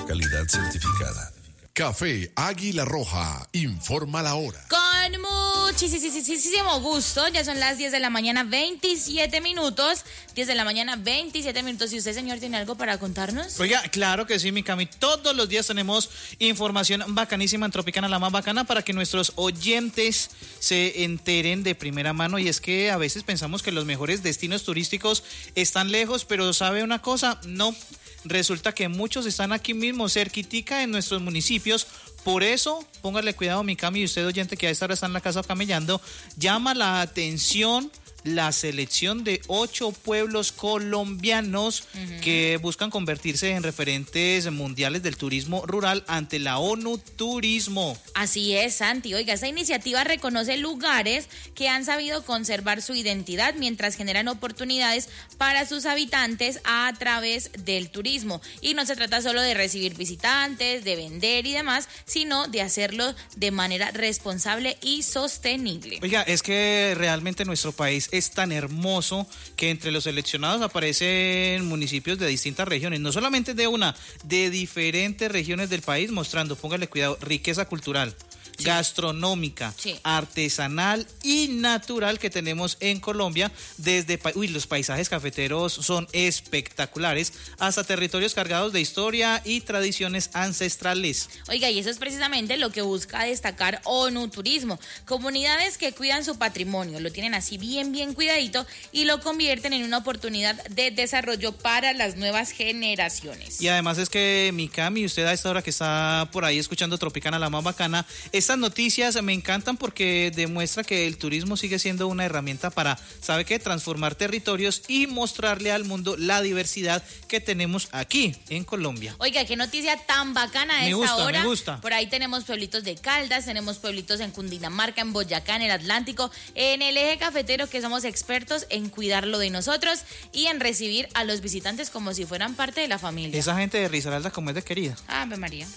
calidad certificada. Café Águila Roja, informa la hora. Con muchísimo gusto, ya son las 10 de la mañana, 27 minutos. 10 de la mañana, 27 minutos. ¿Y usted, señor, tiene algo para contarnos? Oiga, claro que sí, mi Cami. Todos los días tenemos información bacanísima en Tropicana, la más bacana, para que nuestros oyentes se enteren de primera mano. Y es que a veces pensamos que los mejores destinos turísticos están lejos, pero ¿sabe una cosa? No. Resulta que muchos están aquí mismo, cerquitica en nuestros municipios. Por eso, póngale cuidado, mi Cami, y usted, oyente, que a esta hora está en la casa camellando, llama la atención la selección de 8 pueblos colombianos que buscan convertirse en referentes mundiales del turismo rural ante la ONU Turismo. Así es, Santi. Oiga, esta iniciativa reconoce lugares que han sabido conservar su identidad mientras generan oportunidades para sus habitantes a través del turismo. Y no se trata solo de recibir visitantes, de vender y demás, sino de hacerlo de manera responsable y sostenible. Oiga, es que realmente nuestro país es tan hermoso que entre los seleccionados aparecen municipios de distintas regiones, no solamente de una, de diferentes regiones del país, mostrando, póngale cuidado, riqueza cultural, sí, gastronómica, sí, artesanal y natural que tenemos en Colombia, desde los paisajes cafeteros son espectaculares, hasta territorios cargados de historia y tradiciones ancestrales. Oiga, y eso es precisamente lo que busca destacar ONU Turismo, comunidades que cuidan su patrimonio, lo tienen así bien cuidadito y lo convierten en una oportunidad de desarrollo para las nuevas generaciones. Y además es que, mi Cami, usted a esta hora que está por ahí escuchando Tropicana, la más bacana, estas noticias me encantan porque demuestra que el turismo sigue siendo una herramienta para, ¿sabe qué?, transformar territorios y mostrarle al mundo la diversidad que tenemos aquí en Colombia. Oiga, qué noticia tan bacana a esta hora. Me gusta. Por ahí tenemos pueblitos de Caldas, tenemos pueblitos en Cundinamarca, en Boyacá, en el Atlántico, en el eje cafetero, que somos expertos en cuidarlo de nosotros y en recibir a los visitantes como si fueran parte de la familia. Esa gente de Risaralda como es de querida. Ave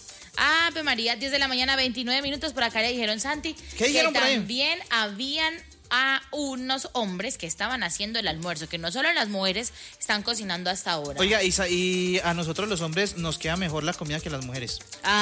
María, 10 de la mañana, 29 minutos. Por acá le dijeron, Santi, ¿qué dijeron que por ahí? También habían a unos hombres que estaban haciendo el almuerzo, que no solo las mujeres están cocinando hasta ahora. Oiga, y a nosotros los hombres nos queda mejor la comida que a las mujeres.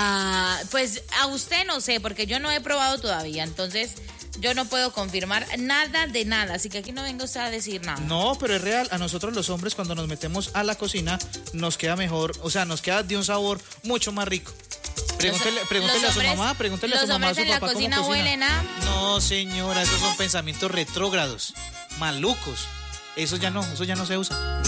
Pues a usted no sé, porque yo no he probado todavía, entonces yo no puedo confirmar nada de nada, así que aquí no venga usted a decir nada. No, pero es real, a nosotros los hombres cuando nos metemos a la cocina nos queda mejor, o sea, nos queda de un sabor mucho más rico. Pregúntele a su mamá, pregúntele a su mamá, a su papá. ¿Los hombres en la cocina huelen a...? No, señora, esos son pensamientos retrógrados, malucos. Eso ya no se usa.